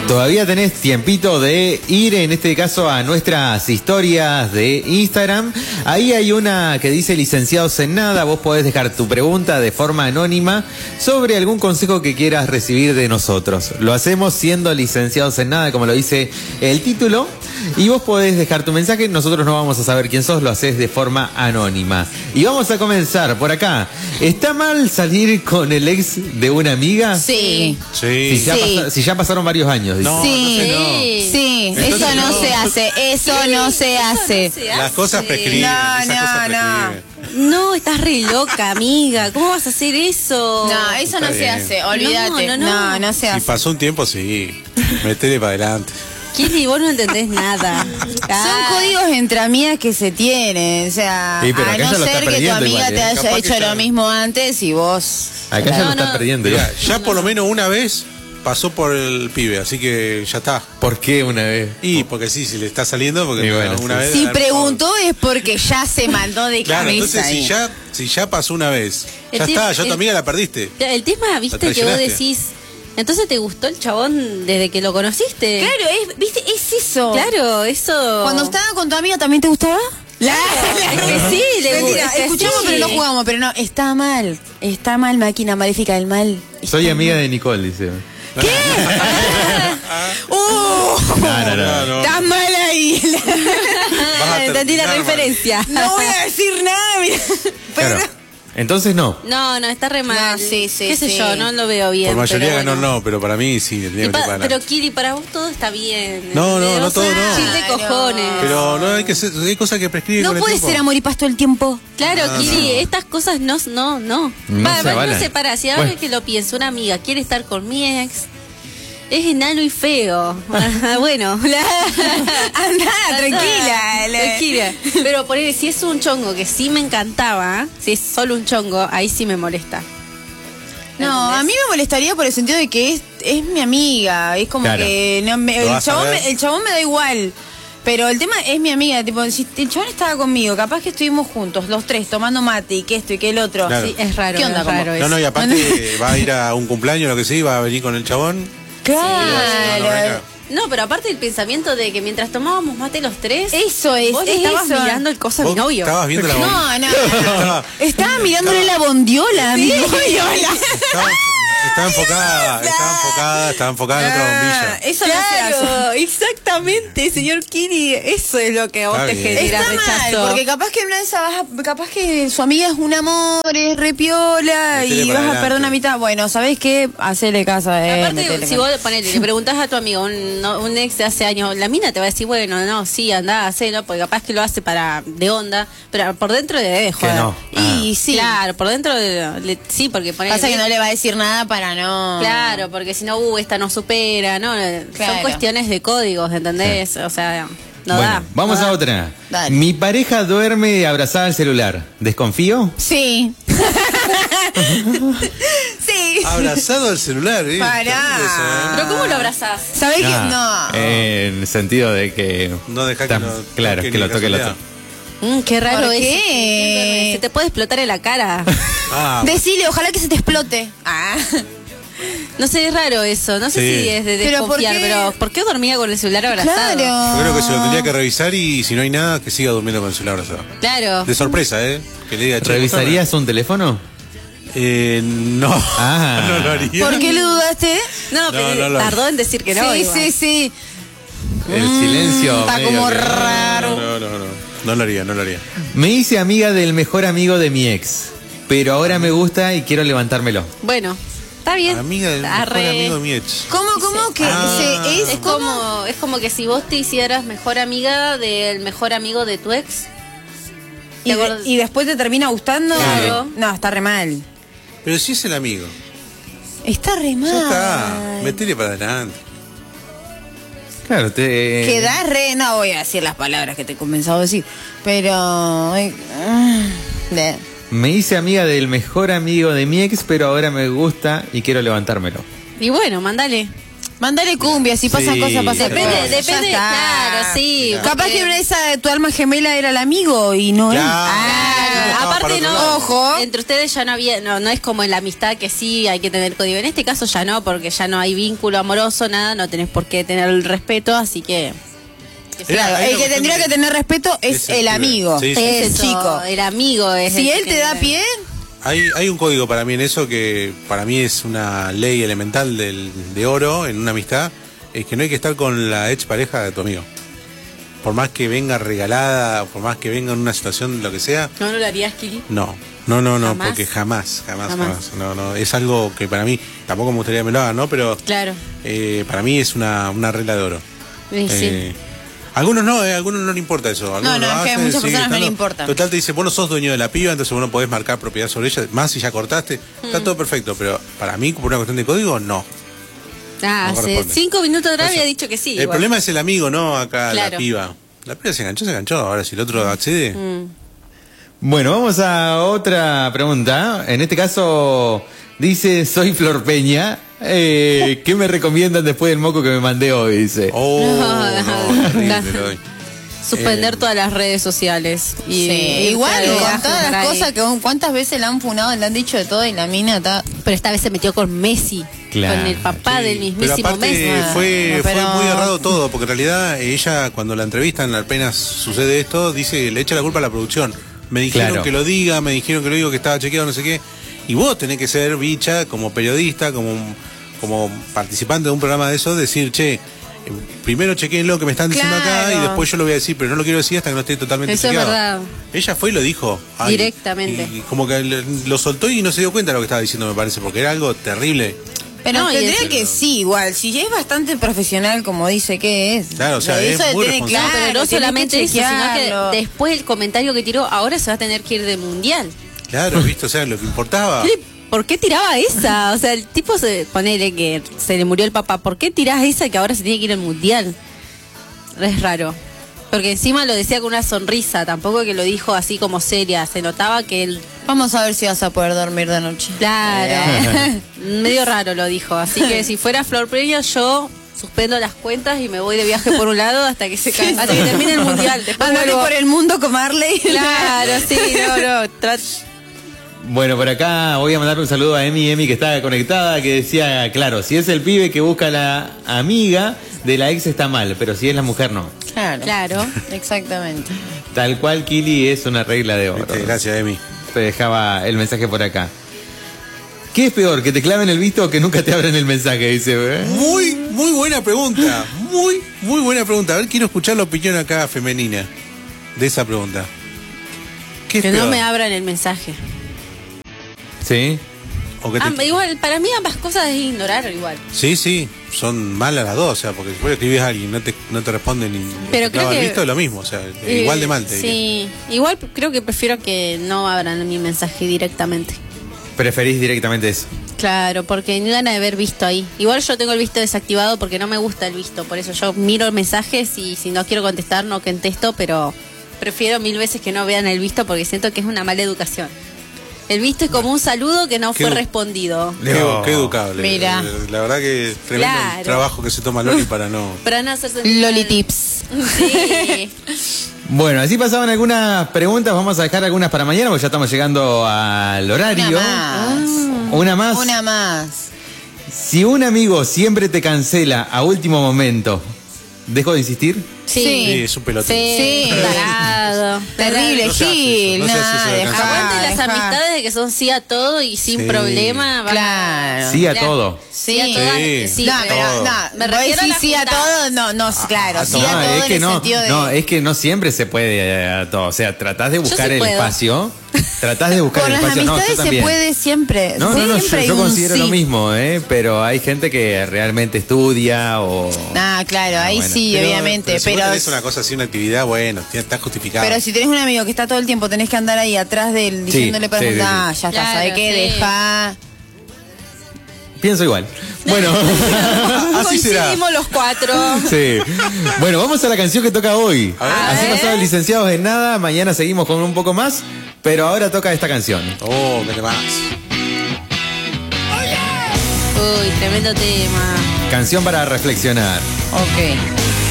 Todavía tenés tiempito de ir, en este caso, a nuestras historias de Instagram. Ahí hay una que dice licenciados en nada. Vos podés dejar tu pregunta de forma anónima sobre algún consejo que quieras recibir de nosotros. Lo hacemos siendo licenciados en nada, como lo dice el título. Y vos podés dejar tu mensaje. Nosotros no vamos a saber quién sos, lo haces de forma anónima. Y vamos a comenzar por acá. ¿Está mal salir con el ex de una amiga? Sí. Sí. Si ya pasaron varios años. No, Sí, entonces no. sí, Entonces eso no no. se hace, eso no se hace. Las cosas prescriben. No, esas cosas no. prescriben. No, estás re loca, amiga. ¿Cómo vas a hacer eso? No, eso no Está se bien. hace, olvídate. No se Si hace. pasó un tiempo, sí. Metele para adelante. Kili, vos no entendés nada. Son códigos entre amigas que se tienen, o sea, Sí, pero a acá no ya lo está ser que tu perdiendo amiga igual, te haya Capaz que hecho está- lo mismo antes y vos. Acá ya lo están perdiendo. Mirá, ya por lo menos una vez pasó por el pibe, así que ya está. ¿Por qué una vez? Y porque sí, si le está saliendo, porque Y bueno, una sí. vez. Si a ver, preguntó es porque ya se mandó de Claro, cabeza. entonces ahí. si ya pasó una vez, El ya tipo- está, ya tu el- amiga la perdiste. El tema, viste, que vos traicionaste. decís. Entonces te gustó el chabón desde que lo conociste. Claro, ¿viste? Es eso. Claro, eso. Cuando estaba con tu amiga, ¿también te gustaba? Es que sí, le Mentira, gusta. escuchamos Sí. pero no jugamos, pero no, está mal, máquina maléfica del mal. Soy amiga de Nicole, dice. ¿Qué? No. Estás mal ahí. Vas a Te tira terminar, referencia. No voy a decir nada, mira. Pero Claro. Entonces no. No, está re mal. No, sí, ¿Qué sé sí. yo? No lo veo bien. Por mayoría pero ganó bueno. no, pero para mí sí, le tenía Y que meter para pero adelante. Kili, para vos todo está bien. No, ¿entendés? no O sea, todo no. chill de cojones. Pero no hay que ser, hay cosas que prescriben no con el puede tiempo. ser amor y paz todo el tiempo. Claro, No, Kili, no. estas cosas no. No Va, se avalan. no se para. Si ahora Bueno. que lo pienso, una amiga quiere estar con mi ex, es enano y feo. Bueno, Anda, tranquila. Tranquila. Pero ponele, si es un chongo que sí me encantaba, si es solo un chongo, ahí sí me molesta. No, a mí me molestaría por el sentido de que es mi amiga. Es como Claro. que no, Lo el, vas a chabón ver. el chabón me da igual. Pero el tema es mi amiga. Tipo, si el chabón estaba conmigo, capaz que estuvimos juntos, los tres, tomando mate y que esto y que el otro. Claro. Sí, es raro. ¿Qué onda, es raro cómo? eso. No, y aparte va a ir a un cumpleaños, lo que sea, va a venir con el chabón. Claro. No, venga. No, pero aparte el pensamiento de que mientras tomábamos mate los tres, Eso es, vos le es estabas eso. mirando el coso a mi Vos novio. estabas viendo la No. Estaba mirándole la bondiola a mi bondiola. Estaba enfocada en otra bombilla. Eso no se hace. Claro, exactamente, señor Kiri. Eso es lo que a vos Está te bien. genera Está rechazo. mal, porque capaz que una de esas capaz que su amiga es un amor, es repiola Metele y para vas a adelante. perder una mitad. Bueno, ¿sabés qué? Hacele caso a él. Aparte, metele si con- vos ponele, le preguntás a tu amigo, un ex de hace años, la mina te va a decir, bueno, no, sí, andá, hacelo, porque capaz que lo hace para de onda, pero por dentro le debe joder. no. Y sí. Claro, por dentro sí, porque ponele, Pasa que no le va a decir nada para no. Claro, porque si no, esta no supera, ¿no? Son Claro. cuestiones de códigos, ¿entendés? O sea, no bueno, da. vamos no a da. otra. Dale. Mi pareja duerme abrazada al celular. ¿Desconfío? Sí. Sí. Abrazado al celular, Pará. terrible eso, Pero ¿cómo lo abrazás? ¿Sabés que Ah, no? en el sentido de que... No deja que Tam- lo Claro, toque que ni lo toque el casualidad. otro. Qué raro ¿Por es. qué? Se te puede explotar en la cara. Ah, Decile, ojalá que se te explote. Ah. No sé, es raro eso. No sé Sí. si es de Pero ¿por desconfiar, qué? pero ¿por qué dormía con el celular abrazado? Claro. yo creo que se lo tendría que revisar y si no hay nada, que siga durmiendo con el celular abrazado. Claro. De sorpresa, Que le diga, che, ¿Revisarías un teléfono? no. Ah. No lo haría. ¿Por qué le dudaste? No, pero No, no. tardó en decir que no. sí, igual. sí. El silencio. Está medio como que- raro. No lo haría, no lo haría. Me hice amiga del mejor amigo de mi ex, pero ahora me gusta y quiero levantármelo. Bueno, está bien. Amiga del Está mejor re- amigo de mi ex. ¿Cómo que Es es como como que si vos te hicieras mejor amiga del mejor amigo de tu ex. ¿Te acuerdas? y después te termina gustando? Claro. No, está re mal. Pero si es el amigo. Está re mal. Ya está. Metele para adelante. Claro, Queda re, no voy a decir las palabras que te he comenzado a decir, pero Me hice amiga del mejor amigo de mi ex, pero ahora me gusta y quiero levantármelo. Y bueno, mandale. Mandale cumbia, si pasan Sí, cosas, pasan Depende, cosas. Ya depende, está. claro, sí. Capaz que esa de tu alma gemela era el amigo y no él. Claro, para aparte otro no, lado. Ojo. entre ustedes ya no había, no es como en la amistad que sí hay que tener código. En este caso ya no, porque ya no hay vínculo amoroso, nada, no tenés por qué tener el respeto, así que Claro, Hay el una que tendría cuestión que de- tener respeto es es el el pibe. amigo, Sí, sí. es es el chico. el amigo es Si el él que te da tiene- pie, Hay un código para mí en eso que para mí es una ley elemental de oro en una amistad, es que no hay que estar con la ex pareja de tu amigo. Por más que venga regalada, por más que venga en una situación, lo que sea, ¿No lo harías, Kili? no, ¿Jamás? porque jamás. Jamás. No, es algo que para mí, tampoco me gustaría que me lo hagan, ¿no? Pero Claro. para mí es una regla de oro. Sí. Algunos no, a algunos no le importa eso. Algunos No, lo es que a hacen, muchas siguen personas no le estando. importa. Total, te dice, vos no sos dueño de la piba, entonces vos no podés marcar propiedad sobre ella, más si ya cortaste. Está todo perfecto, pero para mí, por una cuestión de código, no. Ah, No hace corresponde. 5 minutos atrás Eso. había dicho que sí. El igual. problema es el amigo, no acá Claro. la piba. La piba se enganchó. Ahora, si el otro accede. Bueno, vamos a otra pregunta. En este caso, dice, soy Flor Peña. ¿Qué me recomiendan después del moco que me mandé hoy? Dice. Oh, no, terrible, lo doy. Suspender todas las redes sociales. Y igual irte de con viaje todas por las ahí. cosas que cuántas veces la han funado, le han dicho de todo y la mina está. Pero esta vez se metió con Messi. Claro. Con el papá del Pero mismísimo aparte Messi. fue pero- muy errado todo, porque en realidad ella cuando la entrevistan apenas sucede esto, dice, le echa la culpa a la producción. Me dijeron Claro. que lo diga, me dijeron que lo digo, que estaba chequeado, no sé qué. Y vos tenés que ser bicha, como periodista, como participante de un programa de eso, decir, che, primero chequeen lo que me están diciendo acá Claro. y después yo lo voy a decir, pero no lo quiero decir hasta que no esté totalmente Eso es chequeado. verdad. Ella fue y lo dijo. Directamente. Y como que lo soltó y no se dio cuenta de lo que estaba diciendo, me parece, porque era algo terrible. Pero No, y tendría es- que sí, igual. Si es bastante profesional, como dice que es. Claro, o sea, es eso muy tiene responsable. claro, No, pero no tiene solamente que eso, sino chequearlo. que después el comentario que tiró, ahora se va a tener que ir de mundial. Claro, ¿viste? O sea, lo que importaba. ¿Por qué tiraba esa? O sea, el tipo ponele que se le murió el papá. ¿Por qué tirás esa que ahora se tiene que ir al mundial? Es raro. Porque encima lo decía con una sonrisa, tampoco que lo dijo así como seria. Se notaba que él. Vamos a ver si vas a poder dormir de noche. Claro. Medio raro lo dijo. Así que si fuera Flor Peña, yo suspendo las cuentas y me voy de viaje por un lado hasta que hasta que termine el mundial. Después Andale vuelvo. por el mundo con Marley. Claro, sí, no. Bueno, por acá voy a mandar un saludo a Emi que está conectada, que decía, claro, si es el pibe que busca a la amiga de la ex está mal, pero si es la mujer no. Claro. Claro. Exactamente. Tal cual, Kili, es una regla de oro. Viste, gracias, Emi. Te dejaba el mensaje por acá. ¿Qué es peor, que te claven el visto o que nunca te abran el mensaje? Dice, Muy buena pregunta. Muy buena pregunta. A ver, quiero escuchar la opinión acá femenina de esa pregunta. ¿Qué es Que no peor? me abran el mensaje. ¿Sí? O que te- Igual, para mí ambas cosas es ignorar igual. Sí, son malas las dos. O sea, porque si vos le escribís a alguien y no te responden ni Pero te creo clava el que- visto, es lo mismo. O sea, igual de mal te diría. Sí, igual creo que prefiero que no abran mi mensaje directamente. Preferís directamente eso. Claro, porque ni gana de haber visto ahí. Igual yo tengo el visto desactivado porque no me gusta el visto. Por eso yo miro mensajes y si no quiero contestar, no contesto, pero prefiero 1000 veces que no vean el visto porque siento que es una mala educación. El visto es como un saludo que no Qué fue edu- respondido. Qué educable. Mira. La verdad que tremendo Claro. el trabajo que se toma Loli para no. Para no hacerse Loli tips. Sí. Bueno, así pasaban algunas preguntas, vamos a dejar algunas para mañana porque ya estamos llegando al horario. Una más. Una más. Si un amigo siempre te cancela a último momento, ¿dejo de insistir? Sí. Sí, es un pelotudo. Sí, tarado. Terrible, No se hace Gil. eso, no se hace Nah, eso de dejá, cancelar. Aguante las dejá. amistades de que son sí a todo y sin Sí. problema. van a- Claro. Sí a Claro. todo. Sí a Sí. todas. Sí. Sí, No, pero- pero no. Me Vos refiero a decís la sí a juntada. todo, no, claro, sí a No, todo es en que el no, sentido de. no, es que no siempre se puede a todo. O sea, tratás de buscar sí el puedo. espacio. Tratás de buscar Con el las espacio. No, yo amistades se también. puede siempre. No, siempre hay yo un considero sí. lo mismo, pero hay gente que realmente estudia o... Ah, claro, ahí bueno. sí, obviamente. si vos Pero, tenés una cosa así, una actividad, bueno, está justificado. pero si tenés un amigo que está todo el tiempo, tenés que andar ahí atrás de él diciéndole para sí, sí, ya está, Claro, ¿sabes qué? sí. Deja. Pienso igual. Bueno, Así será. Coincidimos los cuatro. sí. Bueno, vamos a la canción que toca hoy. A Así ver. pasados licenciados en nada. Mañana seguimos con un poco más, pero ahora toca esta canción. Oh, qué más. Uy, tremendo tema. Canción para reflexionar. Ok.